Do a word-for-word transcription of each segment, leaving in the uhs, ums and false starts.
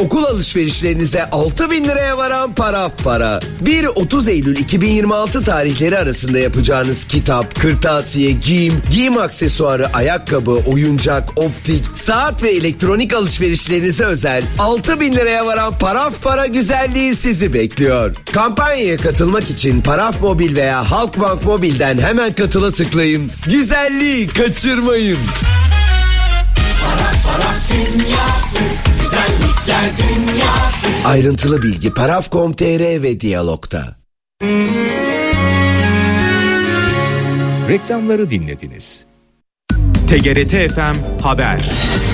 okul alışverişlerinize altı bin liraya varan Paraf Para. bir otuz Eylül iki bin yirmi altı tarihleri arasında yapacağınız kitap, kırtasiye, giyim, giyim aksesuarı, ayakkabı, oyuncak, optik, saat ve elektronik alışverişlerinize özel altı bin liraya varan Paraf Para güzelliği sizi bekliyor. Kampanyaya katılmak için Paraf Mobil veya Halkbank Mobil'den hemen katıla tıklayın. Güzelliği kaçırmayın. Paraf Paraf dünyası, güzellikler dünyası. Ayrıntılı bilgi paraf nokta com nokta tr ve Diyalog'da. Reklamları dinlediniz. T G R T F M Haber.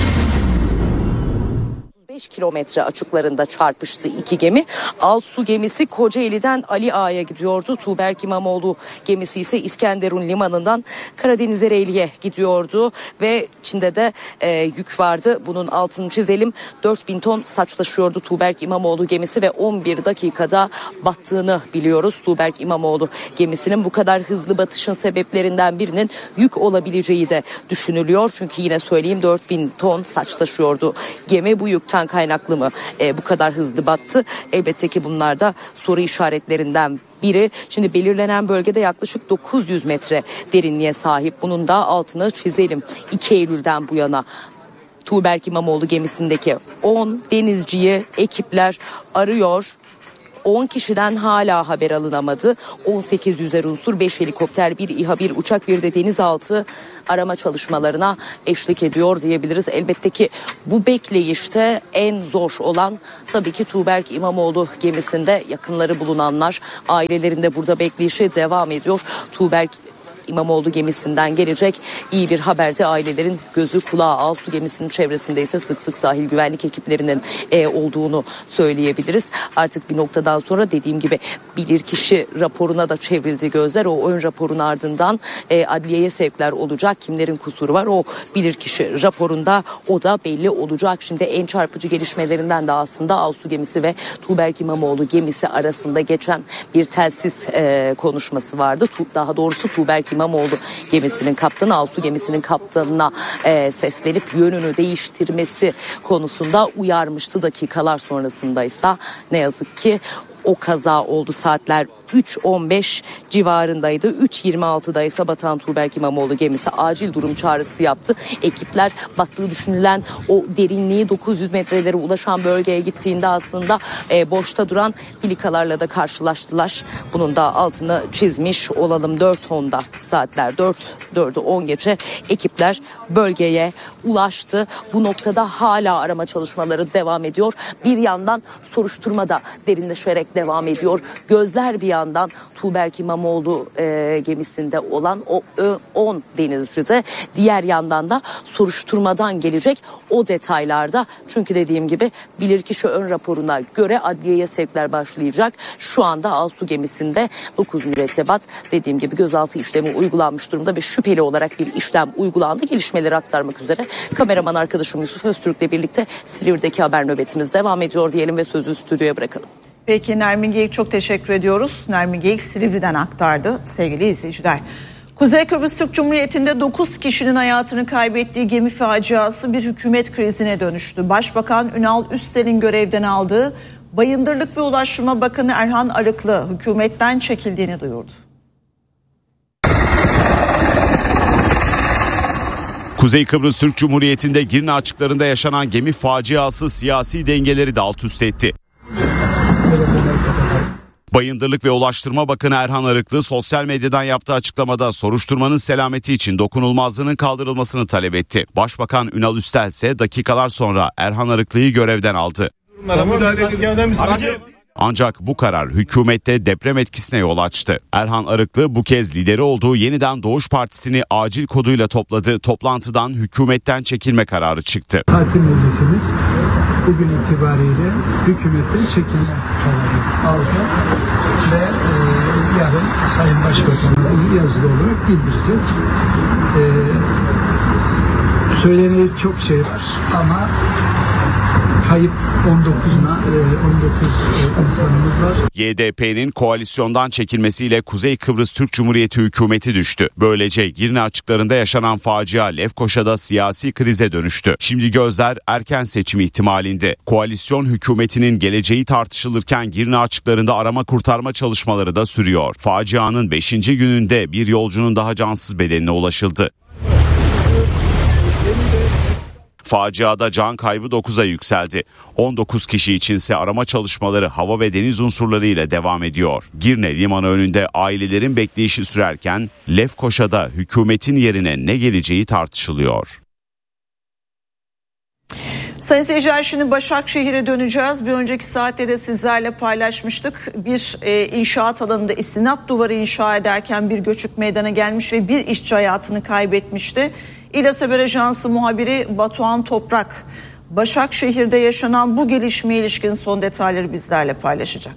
beş kilometre açıklarında çarpıştı iki gemi. Al su gemisi Kocaeli'den Ali Ağa'ya gidiyordu. Tuğberk İmamoğlu gemisi ise İskenderun limanından Karadeniz Ereğli'ye gidiyordu ve içinde de e, yük vardı. Bunun altını çizelim. dört bin ton saç taşıyordu Tuğberk İmamoğlu gemisi ve on bir dakikada battığını biliyoruz. Tuğberk İmamoğlu gemisinin bu kadar hızlı batışın sebeplerinden birinin yük olabileceği de düşünülüyor. Çünkü yine söyleyeyim dört bin ton saç taşıyordu gemi. Bu yükten kaynaklı mı e, bu kadar hızlı battı? Elbette ki bunlar da soru işaretlerinden biri. Şimdi belirlenen bölgede yaklaşık dokuz yüz metre derinliğe sahip. Bunun da altını çizelim. iki Eylül'den bu yana Tuğberk İmamoğlu gemisindeki on denizciyi ekipler arıyor. on kişiden hala haber alınamadı. on sekiz yüzer unsur, beş helikopter, bir İHA, bir uçak, bir de denizaltı arama çalışmalarına eşlik ediyor diyebiliriz. Elbette ki bu bekleyişte en zor olan tabii ki Tuğberk İmamoğlu gemisinde yakınları bulunanlar, ailelerinde burada bekleyişi devam ediyor. Tuğberk İmamoğlu gemisinden gelecek iyi bir haberde ailelerin gözü kulağı. Alsu gemisinin çevresinde ise sık sık sahil güvenlik ekiplerinin e, olduğunu söyleyebiliriz. Artık bir noktadan sonra dediğim gibi bilirkişi raporuna da çevrildi gözler. O ön raporun ardından e, adliyeye sevkler olacak. Kimlerin kusuru var o bilirkişi raporunda o da belli olacak. Şimdi en çarpıcı gelişmelerinden de aslında Alsu gemisi ve Tuğberk İmamoğlu gemisi arasında geçen bir telsiz e, konuşması vardı. Daha doğrusu Tuğberk İmamoğlu gemisinin kaptanı Alsu gemisinin kaptanına e, seslenip yönünü değiştirmesi konusunda uyarmıştı. Dakikalar sonrasındaysa ne yazık ki o kaza oldu. Saatler üç on beş civarındaydı. üç yirmi altıda ise batan Tuğberk İmamoğlu gemisi acil durum çağrısı yaptı. Ekipler battığı düşünülen o derinliği dokuz yüz metrelere ulaşan bölgeye gittiğinde aslında e, boşta duran filikalarla da karşılaştılar. Bunun da altını çizmiş olalım. dört onda saatler dört dördü on geçe ekipler bölgeye ulaştı. Bu noktada hala arama çalışmaları devam ediyor. Bir yandan soruşturma da derinleşerek devam ediyor. Gözler bir yandan Tuğberk İmamoğlu e, gemisinde olan o on denizcide, diğer yandan da soruşturmadan gelecek o detaylarda. Çünkü dediğim gibi bilirkişi ön raporuna göre adliyeye sevkler başlayacak. Şu anda Alsu gemisinde dokuz mürettebat dediğim gibi gözaltı işlemi uygulanmış durumda ve şüpheli olarak bir işlem uygulandı. Gelişmeleri aktarmak üzere kameraman arkadaşım Yusuf Öztürk'le birlikte Silivri'deki haber nöbetimiz devam ediyor diyelim ve sözü stüdyoya bırakalım. Peki Nermin Geyik çok teşekkür ediyoruz. Nermin Geyik Silivri'den aktardı sevgili izleyiciler. Kuzey Kıbrıs Türk Cumhuriyeti'nde dokuz kişinin hayatını kaybettiği gemi faciası bir hükümet krizine dönüştü. Başbakan Ünal Üstel'in görevden aldığı Bayındırlık ve Ulaştırma Bakanı Erhan Arıklı hükümetten çekildiğini duyurdu. Kuzey Kıbrıs Türk Cumhuriyeti'nde Girne açıklarında yaşanan gemi faciası siyasi dengeleri de alt üst etti. Bayındırlık ve Ulaştırma Bakanı Erhan Arıklı sosyal medyadan yaptığı açıklamada soruşturmanın selameti için dokunulmazlığının kaldırılmasını talep etti. Başbakan Ünal Üstel ise dakikalar sonra Erhan Arıklı'yı görevden aldı. Ancak bu karar hükümette deprem etkisine yol açtı. Erhan Arıklı bu kez lideri olduğu Yeniden Doğuş Partisi'ni acil koduyla topladı. Toplantıdan hükümetten çekilme kararı çıktı. Parti meclisimiz bugün itibariyle hükümetten çekilme kararı aldı ve e, yarın Sayın Başbakan'a yazılı olarak bildireceğiz. E, söylenecek çok şey var ama kayıp on dokuz insanımız var. Y D P'nin koalisyondan çekilmesiyle Kuzey Kıbrıs Türk Cumhuriyeti hükümeti düştü. Böylece Girne açıklarında yaşanan facia Lefkoşa'da siyasi krize dönüştü. Şimdi gözler erken seçim ihtimalinde. Koalisyon hükümetinin geleceği tartışılırken Girne açıklarında arama kurtarma çalışmaları da sürüyor. Facianın beşinci gününde bir yolcunun daha cansız bedenine ulaşıldı. Faciada can kaybı dokuza yükseldi. on dokuz kişi içinse arama çalışmaları hava ve deniz unsurları ile devam ediyor. Girne limanı önünde ailelerin bekleyişi sürerken Lefkoşa'da hükümetin yerine ne geleceği tartışılıyor. Sayın seyirciler, şimdi Başakşehir'e döneceğiz. Bir önceki saatte de sizlerle paylaşmıştık. Bir e, inşaat alanında istinat duvarı inşa ederken bir göçük meydana gelmiş ve bir işçi hayatını kaybetmişti. İlas Haber Ajansı muhabiri Batuhan Toprak, Başakşehir'de yaşanan bu gelişmeye ilişkin son detayları bizlerle paylaşacak.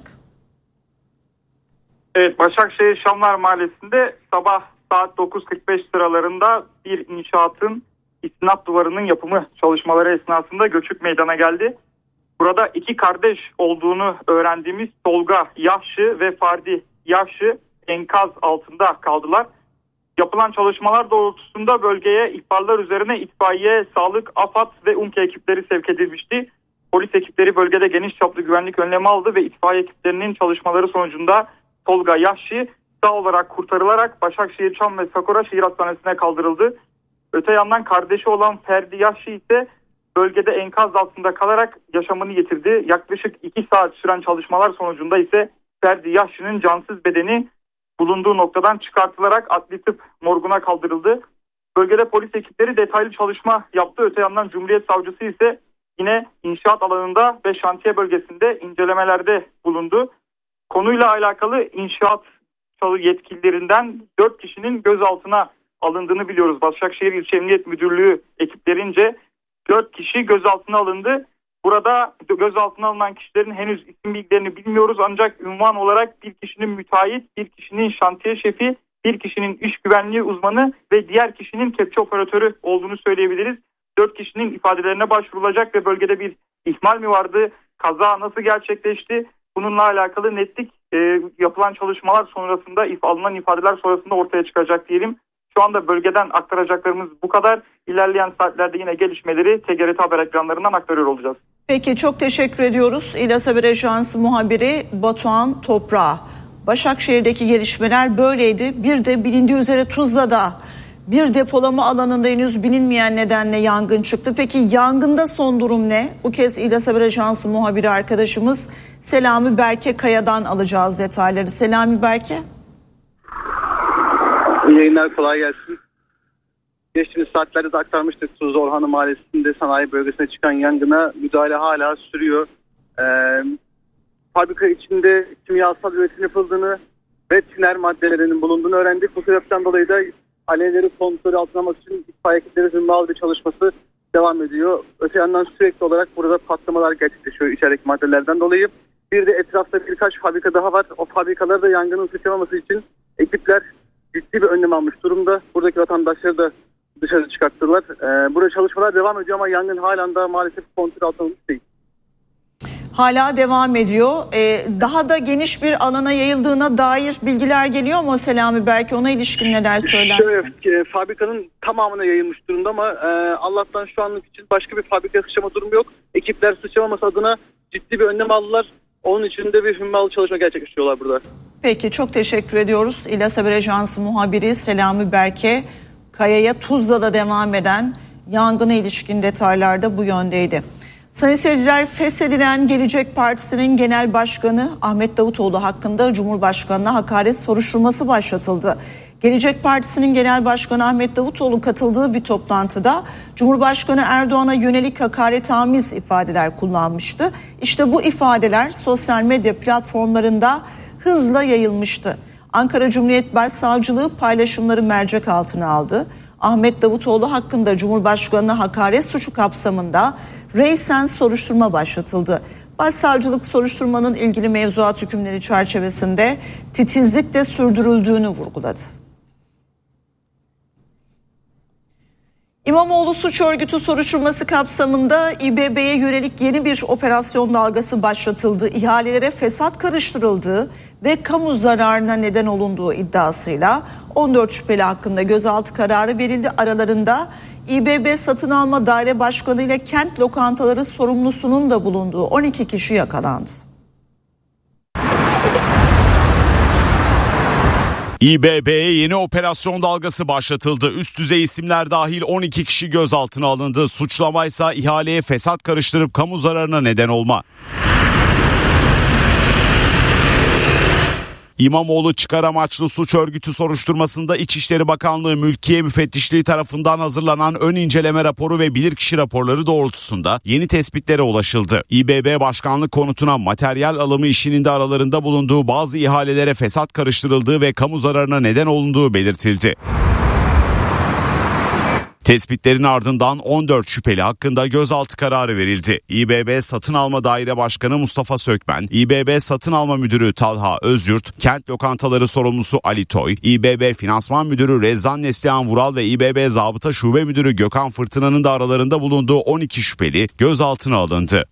Evet, Başakşehir Şamlar Mahallesi'nde sabah saat dokuz kırk beş sıralarında bir inşaatın istinat duvarının yapımı çalışmaları esnasında göçük meydana geldi. Burada iki kardeş olduğunu öğrendiğimiz Tolga Yahşi ve Ferdi Yahşi enkaz altında kaldılar. Yapılan çalışmalar doğrultusunda bölgeye ihbarlar üzerine itfaiye, sağlık, AFAD ve UMKE ekipleri sevk edilmişti. Polis ekipleri bölgede geniş çaplı güvenlik önlemi aldı ve itfaiye ekiplerinin çalışmaları sonucunda Tolga Yahşi sağ olarak kurtarılarak Başakşehir Çam ve Sakura Şehir Hastanesi'ne kaldırıldı. Öte yandan kardeşi olan Ferdi Yahşi ise bölgede enkaz altında kalarak yaşamını yitirdi. Yaklaşık iki saat süren çalışmalar sonucunda ise Ferdi Yahşi'nin cansız bedeni bulunduğu noktadan çıkartılarak adli tıp morguna kaldırıldı. Bölgede polis ekipleri detaylı çalışma yaptı. Öte yandan Cumhuriyet Savcısı ise yine inşaat alanında ve şantiye bölgesinde incelemelerde bulundu. Konuyla alakalı inşaat yetkililerinden dört kişinin gözaltına alındığını biliyoruz. Başakşehir İlçe Emniyet Müdürlüğü ekiplerince dört kişi gözaltına alındı. Burada gözaltına alınan kişilerin henüz isim bilgilerini bilmiyoruz, ancak ünvan olarak bir kişinin müteahhit, bir kişinin şantiye şefi, bir kişinin iş güvenliği uzmanı ve diğer kişinin kepçe operatörü olduğunu söyleyebiliriz. Dört kişinin ifadelerine başvurulacak ve bölgede bir ihmal mi vardı, kaza nasıl gerçekleşti? Bununla alakalı netlik e, yapılan çalışmalar sonrasında, if, alınan ifadeler sonrasında ortaya çıkacak diyelim. Şu anda bölgeden aktaracaklarımız bu kadar. İlerleyen saatlerde yine gelişmeleri T G R T haber ekranlarından aktarıyor olacağız. Peki, çok teşekkür ediyoruz. İlas Haber Ajansı muhabiri Batuhan Toprak. Başakşehir'deki gelişmeler böyleydi. Bir de bilindiği üzere Tuzla'da bir depolama alanında henüz bilinmeyen nedenle yangın çıktı. Peki yangında son durum ne? Bu kez İlas Haber Ajansı muhabiri arkadaşımız Selami Berke Kaya'dan alacağız detayları. Selami Berke. İyi yayınlar, kolay gelsin. Geçtiğimiz saatlerde de aktarmıştık, Tuzla Orhanlı Mahallesi'nde sanayi bölgesine çıkan yangına müdahale hala sürüyor. Ee, fabrika içinde kimyasal üretim yapıldığını ve tiner maddelerinin bulunduğunu öğrendik. Bu sebepten dolayı da alevleri kontrol altına almak için itfaiye ekipleri zımbalı bir çalışması devam ediyor. Öte yandan sürekli olarak burada patlamalar gerçekleşiyor içerideki maddelerden dolayı. Bir de etrafta birkaç fabrika daha var. O fabrikalarda yangının sıçramaması için ekipler ciddi bir önlem almış durumda. Buradaki vatandaşları da dışarı çıkarttılar. Ee, burada çalışmalar devam ediyor ama yangın halen daha maalesef kontrol altına alınmış değil. Hala devam ediyor. Ee, daha da geniş bir alana yayıldığına dair bilgiler geliyor mu Selami? Belki ona ilişkin neler söylersin? Şöyle, e, fabrikanın tamamına yayılmış durumda ama e, Allah'tan şu anlık için başka bir fabrikaya sıçrama durumu yok. Ekipler sıçramaması adına ciddi bir önlem aldılar. Onun için de bir hümmalı çalışma gerçekleştiriyorlar burada. Peki, çok teşekkür ediyoruz. İlas Haber Ajansı muhabiri Selami Berke Kaya'ya Tuzla'da devam eden yangına ilişkin detaylar da bu yöndeydi. Sayın seyirciler, feshedilen Gelecek Partisi'nin Genel Başkanı Ahmet Davutoğlu hakkında Cumhurbaşkanı'na hakaret soruşturması başlatıldı. Gelecek Partisi'nin Genel Başkanı Ahmet Davutoğlu katıldığı bir toplantıda Cumhurbaşkanı Erdoğan'a yönelik hakaretamiz ifadeler kullanmıştı. İşte bu ifadeler sosyal medya platformlarında hızla yayılmıştı. Ankara Cumhuriyet Başsavcılığı paylaşımları mercek altına aldı. Ahmet Davutoğlu hakkında Cumhurbaşkanı'na hakaret suçu kapsamında reysen soruşturma başlatıldı. Başsavcılık soruşturmanın ilgili mevzuat hükümleri çerçevesinde titizlikle sürdürüldüğünü vurguladı. İmamoğlu suç örgütü soruşturması kapsamında İ B B'ye yönelik yeni bir operasyon dalgası başlatıldı. İhalelere fesat karıştırıldığı ve kamu zararına neden olunduğu iddiasıyla on dört şüpheli hakkında gözaltı kararı verildi. Aralarında İ B B Satın Alma Daire Başkanı ile kent lokantaları sorumlusunun da bulunduğu on iki kişi yakalandı. İ B B'ye yeni operasyon dalgası başlatıldı. Üst düzey isimler dahil on iki kişi gözaltına alındı. Suçlamaysa ihaleye fesat karıştırıp kamu zararına neden olma. İmamoğlu çıkar amaçlı suç örgütü soruşturmasında İçişleri Bakanlığı Mülkiye Müfettişliği tarafından hazırlanan ön inceleme raporu ve bilirkişi raporları doğrultusunda yeni tespitlere ulaşıldı. İ B B Başkanlık konutuna materyal alımı işinin de aralarında bulunduğu bazı ihalelere fesat karıştırıldığı ve kamu zararına neden olunduğu belirtildi. Tespitlerin ardından on dört şüpheli hakkında gözaltı kararı verildi. İ B B Satın Alma Daire Başkanı Mustafa Sökmen, İ B B Satın Alma Müdürü Talha Özyurt, Kent Lokantaları Sorumlusu Ali Toy, İ B B Finansman Müdürü Rezzan Neslihan Vural ve İ B B Zabıta Şube Müdürü Gökhan Fırtına'nın da aralarında bulunduğu on iki şüpheli gözaltına alındı.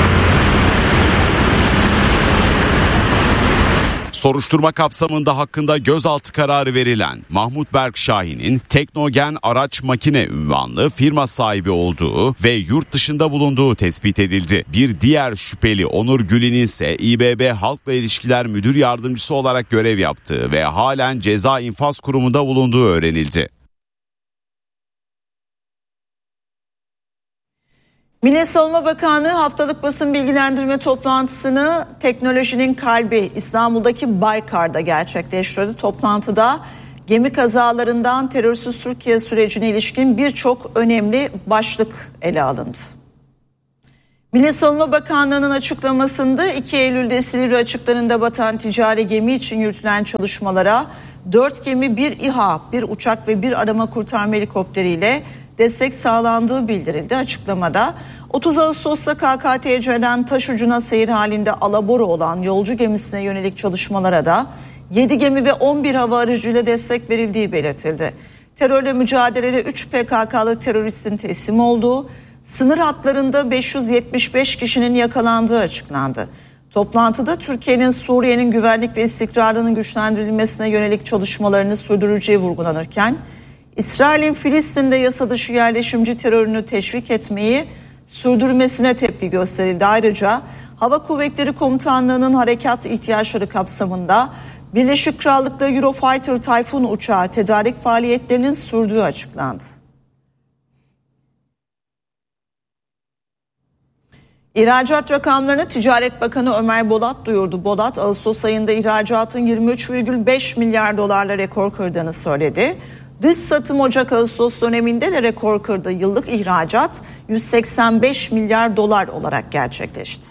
Soruşturma kapsamında hakkında gözaltı kararı verilen Mahmut Berk Şahin'in Teknogen Araç Makine ünvanlı firma sahibi olduğu ve yurt dışında bulunduğu tespit edildi. Bir diğer şüpheli Onur Gülin'in ise İ B B Halkla İlişkiler Müdür Yardımcısı olarak görev yaptığı ve halen Ceza İnfaz Kurumu'nda bulunduğu öğrenildi. Milli Savunma Bakanlığı haftalık basın bilgilendirme toplantısını teknolojinin kalbi İstanbul'daki Baykar'da gerçekleştirdi. Toplantıda gemi kazalarından terörsüz Türkiye sürecine ilişkin birçok önemli başlık ele alındı. Milli Savunma Bakanlığı'nın açıklamasında iki Eylül'de Silivri açıklarında batan ticari gemi için yürütülen çalışmalara dört gemi, bir İHA, bir uçak ve bir arama kurtarma helikopteriyle destek sağlandığı bildirildi. Açıklamada otuz Ağustos'ta K K T C'den taş ucuna seyir halinde alabora olan yolcu gemisine yönelik çalışmalara da yedi gemi ve on bir hava aracıyla destek verildiği belirtildi. Terörle mücadelede üç P K K'lı teröristin teslim olduğu, sınır hatlarında beş yüz yetmiş beş kişinin yakalandığı açıklandı. Toplantıda Türkiye'nin Suriye'nin güvenlik ve istikrarının güçlendirilmesine yönelik çalışmalarını sürdüreceği vurgulanırken, İsrail'in Filistin'de yasa dışı yerleşimci terörünü teşvik etmeyi sürdürmesine tepki gösterildi. Ayrıca Hava Kuvvetleri Komutanlığı'nın harekat ihtiyaçları kapsamında Birleşik Krallık'ta Eurofighter Tayfun uçağı tedarik faaliyetlerinin sürdüğü açıklandı. İhracat rakamlarını Ticaret Bakanı Ömer Bolat duyurdu. Bolat, Ağustos ayında ihracatın yirmi üç virgül beş milyar dolarla rekor kırdığını söyledi. Dış satım Ocak-Ağustos döneminde de rekor kırdı. Yıllık ihracat yüz seksen beş milyar dolar olarak gerçekleşti.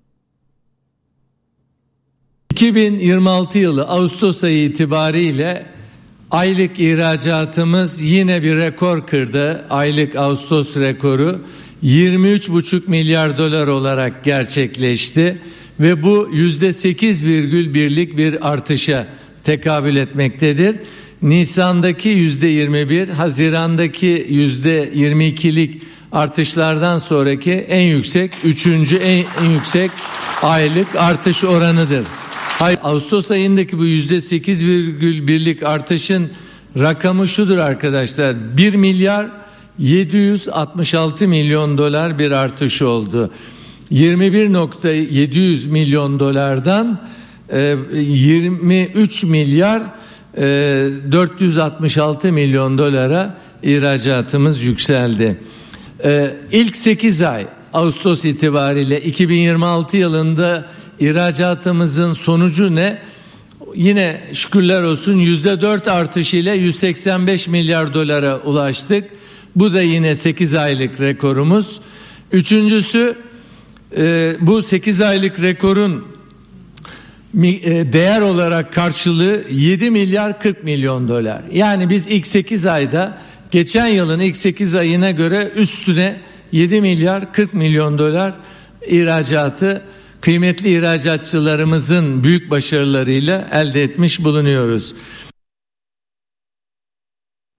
iki bin yirmi altı yılı Ağustos ayı itibariyle aylık ihracatımız yine bir rekor kırdı. Aylık Ağustos rekoru yirmi üç buçuk milyar dolar olarak gerçekleşti ve bu yüzde sekiz virgül birlik bir artışa tekabül etmektedir. Nisan'daki yüzde yirmi bir, Haziran'daki yüzde yirmi ikilik artışlardan sonraki en yüksek, üçüncü en, en yüksek aylık artış oranıdır. Hayır, Ağustos ayındaki bu yüzde sekiz virgül birlik artışın rakamı şudur arkadaşlar: bir milyar yedi yüz altmış altı milyon dolar bir artış oldu. yirmi bir nokta yedi yüz milyon dolardan e, yirmi üç milyar dört yüz altmış altı milyon dolara ihracatımız yükseldi. Ee, ilk sekiz ay Ağustos itibariyle iki bin yirmi altı yılında ihracatımızın sonucu ne? Yine şükürler olsun yüzde dört artış ile yüz seksen beş milyar dolara ulaştık. Bu da yine sekiz aylık rekorumuz. Üçüncüsü, e, bu sekiz aylık rekorun değer olarak karşılığı yedi milyar kırk milyon dolar. Yani biz ilk sekiz ayda geçen yılın ilk sekiz ayına göre üstüne yedi milyar kırk milyon dolar ihracatı kıymetli ihracatçılarımızın büyük başarılarıyla elde etmiş bulunuyoruz.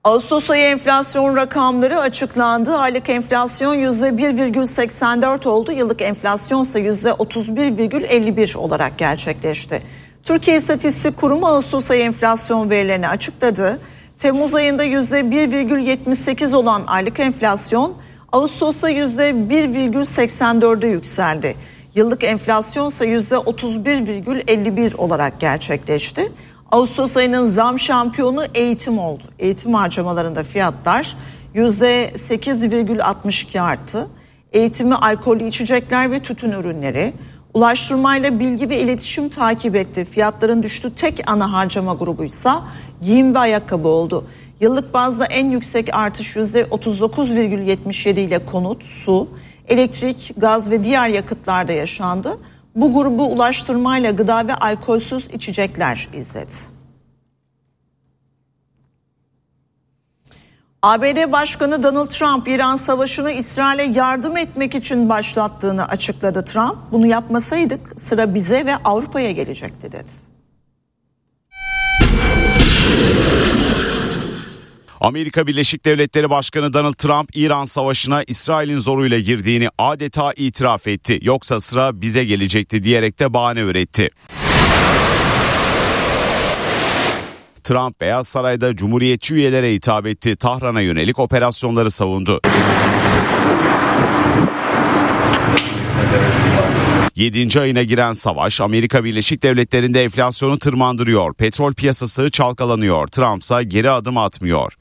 Ağustos ayı enflasyon rakamları açıklandı. Aylık enflasyon yüzde bir virgül seksen dört oldu. Yıllık enflasyon ise yüzde otuz bir virgül elli bir olarak gerçekleşti. Türkiye İstatistik Kurumu Ağustos ayı enflasyon verilerini açıkladı. Temmuz ayında yüzde bir virgül yetmiş sekiz olan aylık enflasyon Ağustos'ta yüzde bir virgül seksen dörde yükseldi. Yıllık enflasyon ise yüzde otuz bir virgül elli bir olarak gerçekleşti. Ağustos ayının zam şampiyonu eğitim oldu. Eğitim harcamalarında fiyatlar yüzde sekiz virgül altmış iki arttı. Eğitimi alkollü içecekler ve tütün ürünleri, ulaştırmayla bilgi ve iletişim takip etti. Fiyatların düştüğü tek ana harcama grubuysa giyim ve ayakkabı oldu. Yıllık bazda en yüksek artış yüzde otuz dokuz virgül yetmiş yedi ile konut, su, elektrik, gaz ve diğer yakıtlarda yaşandı. Bu grubu ulaştırmayla gıda ve alkolsüz içecekler izledi. A B D Başkanı Donald Trump, İran savaşını İsrail'e yardım etmek için başlattığını açıkladı. Trump, bunu yapmasaydık sıra bize ve Avrupa'ya gelecekti dedi. Amerika Birleşik Devletleri Başkanı Donald Trump, İran savaşına İsrail'in zoruyla girdiğini adeta itiraf etti. Yoksa sıra bize gelecekti diyerek de bahane üretti. Trump, Beyaz Saray'da Cumhuriyetçi üyelere hitap etti. Tahran'a yönelik operasyonları savundu. yedinci ayına giren savaş Amerika Birleşik Devletleri'nde enflasyonu tırmandırıyor. Petrol piyasası çalkalanıyor. Trump ise geri adım atmıyor.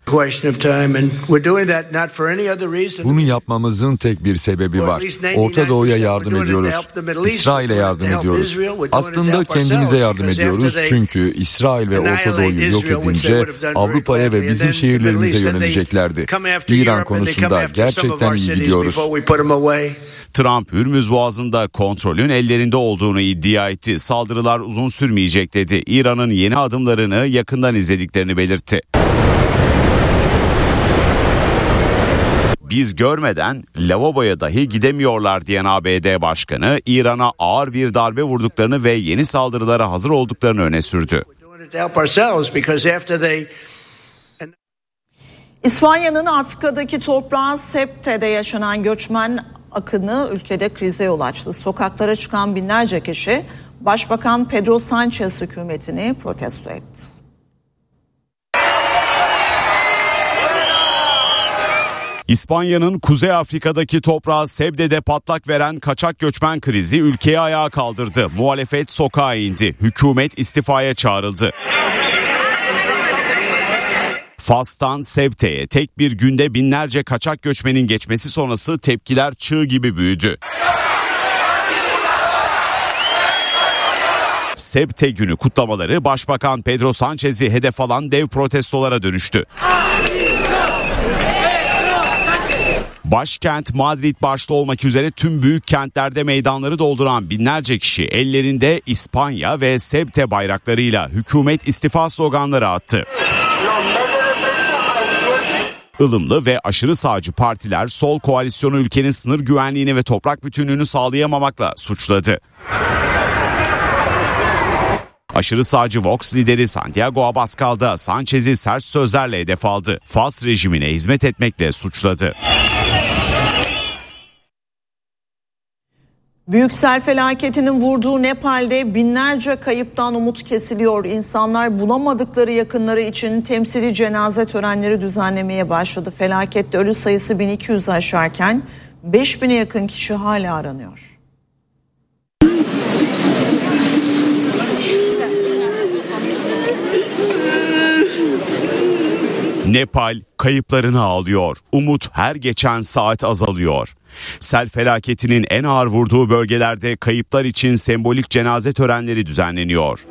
Bunu yapmamızın tek bir sebebi var. Orta Doğu'ya yardım ediyoruz. İsrail'e yardım ediyoruz. Aslında kendimize yardım ediyoruz. Çünkü İsrail ve Orta Doğu'yu yok edince Avrupa'ya ve bizim şehirlerimize yöneleceklerdi. İran konusunda gerçekten iyi gidiyoruz. Trump, Hürmüz Boğazı'nda kontrolün ellerinde olduğunu iddia etti. Saldırılar uzun sürmeyecek dedi. İran'ın yeni adımlarını yakından izlediklerini belirtti. Biz görmeden lavaboya dahi gidemiyorlar diyen A B D Başkanı, İran'a ağır bir darbe vurduklarını ve yeni saldırılara hazır olduklarını öne sürdü. İspanya'nın Afrika'daki toprağı Ceute'de yaşanan göçmen akını ülkede krize yol açtı. Sokaklara çıkan binlerce kişi Başbakan Pedro Sánchez hükümetini protesto etti. İspanya'nın Kuzey Afrika'daki toprağı Ceute'de patlak veren kaçak göçmen krizi ülkeyi ayağa kaldırdı. Muhalefet sokağa indi. Hükümet istifaya çağrıldı. Fas'tan Ceute'ye tek bir günde binlerce kaçak göçmenin geçmesi sonrası tepkiler çığ gibi büyüdü. Ceute günü kutlamaları Başbakan Pedro Sánchez'i hedef alan dev protestolara dönüştü. Başkent Madrid başta olmak üzere tüm büyük kentlerde meydanları dolduran binlerce kişi ellerinde İspanya ve Ceute bayraklarıyla hükümet istifa sloganları attı. Ilımlı ve aşırı sağcı partiler sol koalisyonu ülkenin sınır güvenliğini ve toprak bütünlüğünü sağlayamamakla suçladı. Aşırı sağcı Vox lideri Santiago Abascal da Sánchez'i sert sözlerle hedef aldı. Fas rejimine hizmet etmekle suçladı. Büyük sel felaketinin vurduğu Nepal'de binlerce kayıptan umut kesiliyor. İnsanlar bulamadıkları yakınları için temsili cenaze törenleri düzenlemeye başladı. Felakette ölü sayısı bin iki yüzü aşarken beş bine yakın kişi hala aranıyor. Nepal kayıplarını ağlıyor. Umut her geçen saat azalıyor. Sel felaketinin en ağır vurduğu bölgelerde kayıplar için sembolik cenaze törenleri düzenleniyor.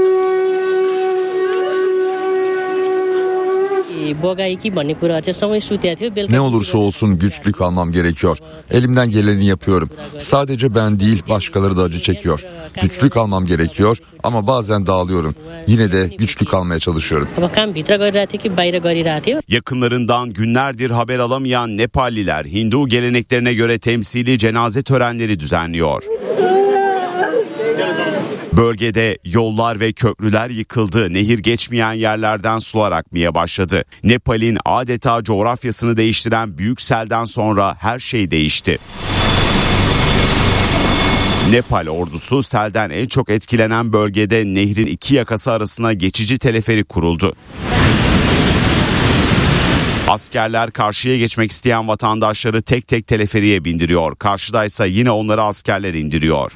Ne olursa olsun güçlü kalmam gerekiyor. Elimden geleni yapıyorum. Sadece ben değil, başkaları da acı çekiyor. Güçlü kalmam gerekiyor ama bazen dağılıyorum. Yine de güçlü kalmaya çalışıyorum. Yakınlarından günlerdir haber alamayan Nepalliler Hindu geleneklerine göre temsili cenaze törenleri düzenliyor. Bölgede yollar ve köprüler yıkıldı. Nehir geçmeyen yerlerden sular akmaya başladı. Nepal'in adeta coğrafyasını değiştiren büyük selden sonra her şey değişti. Nepal ordusu selden en çok etkilenen bölgede nehrin iki yakası arasına geçici teleferik kuruldu. Askerler karşıya geçmek isteyen vatandaşları tek tek teleferiye bindiriyor. Karşıdaysa yine onları askerler indiriyor.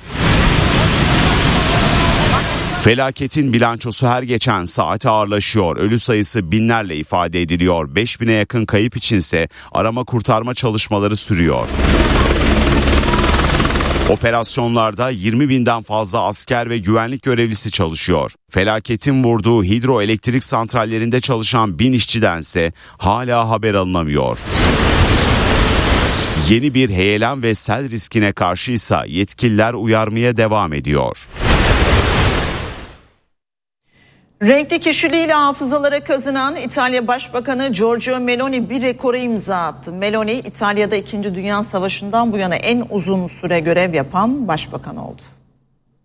Felaketin bilançosu her geçen saat ağırlaşıyor. Ölü sayısı binlerle ifade ediliyor. beş bine yakın kayıp içinse arama kurtarma çalışmaları sürüyor. Operasyonlarda yirmi binden fazla asker ve güvenlik görevlisi çalışıyor. Felaketin vurduğu hidroelektrik santrallerinde çalışan bin işçidense hala haber alınamıyor. Yeni bir heyelan ve sel riskine karşıysa yetkililer uyarmaya devam ediyor. Renkli kişiliğiyle hafızalara kazınan İtalya Başbakanı Giorgia Meloni bir rekora imza attı. Meloni, İtalya'da İkinci Dünya Savaşı'ndan bu yana en uzun süre görev yapan başbakan oldu.